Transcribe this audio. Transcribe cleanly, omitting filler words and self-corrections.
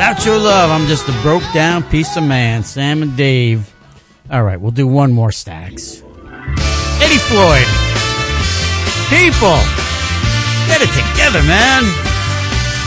Without your love, I'm just a broke down piece of man. Sam and Dave. All right, we'll do one more, Stax. Eddie Floyd. People, get it together, man.